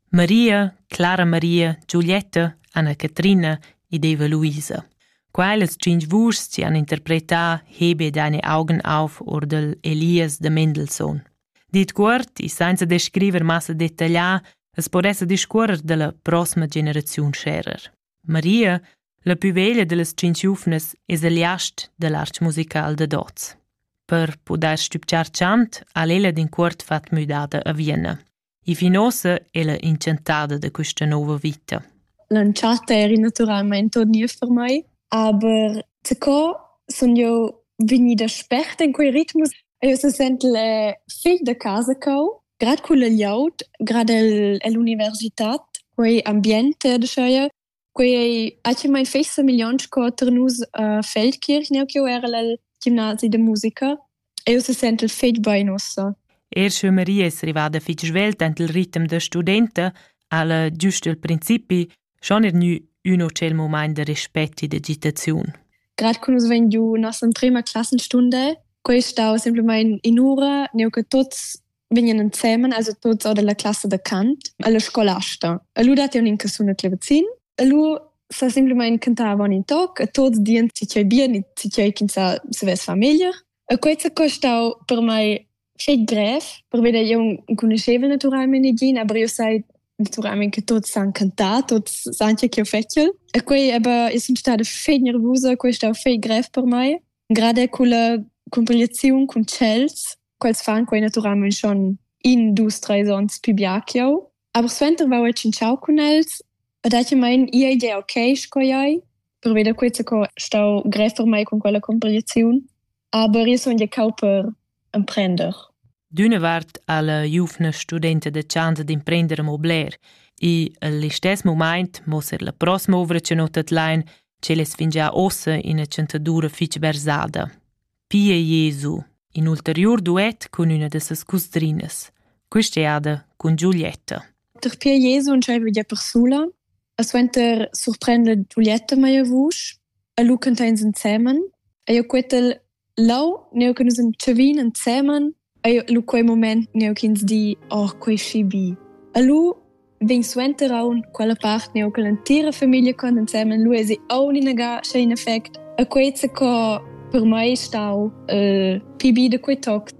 Maria, Clara Maria, Giulietta, Anna Catrina ed Eva Luisa. Quelles 5 vuschs ci han interpretà Hebe deine Augen auf oder Elias de Mendelssohn. Dit cuort, i senza descriver massa dettagliar, es podessa discuorer della prossima generaziun scherer. Maria, la più veglia dellas 5 giuvnas, es aliast dell'art musical de Doz. Per poder stupchar chant, ella din cuort fat mudada a Vienna. I finosa è la incentada de questa nova vita. L'enchantada era naturalmente nie per me, aber zecò sono io venuta sperta in quel ritmo. Io se sento le figlie da casa co, grad con le liaut, grad all'università, quei ambiente de scheia, quei anche mein festa milions co ternus Feldkirch, ne che era il gimnasio de musica. Io se sento il figlie bei nossa. Ersche Maria es arrivada fich svelta ent il ritm de studenta, alla giusto il principi, schon nu uno c'è il moment de rispetto e de agitazione. Grad con us ven giù nostra prima Klassenstunde, quei stau semplicemente in ora, neo che tots venien insieme, also tots o della classe de cant, alla scolasta. E lui date un incassuno clavecin, e lui sa semplicemente cantava in toc, e tots dien si c'è bien, si c'è kinsa se ves famiglia. E quei se costau per me feit gref, per vedere io non conoscevo naturalmente Gina, aber io sai naturalmente che tots san cantar, tots san che io fecchel. E quei io sono stata feit nervosa, quei stau feit gref per me. Grade con la compilazione con Chels, quels fan quei naturalmente schon in 2-3 ans più biacchio. Aber sventer va in ciao con els, e dace mein io idea ok scoiai, per vedere quei se stau gref per me con quella compilazione. Aber io sono già cau per imprender. D'una vart alla giuvna studenta de chance d'imprendere mobler e all'istess moment mosser la prossima ovra che notat lein che les fingia ossa in a cantadura fich versada. Pia Jesu, in ulterior duet con una de ses custrinas, questeada con Giulietta. Der Pia Jesu non c'è via persula, a suenter surprende Giulietta mai a vusch, a lu canta insieme, e io quetel lau neo che nus chavin insieme, e lu quei moment neo che ins di quei scibi. A lu vin suenter aun quella part neo che l'intera famiglia con insieme, lu esi aun in aga c'è in effect, a quei se co per me stau pibi de quei toc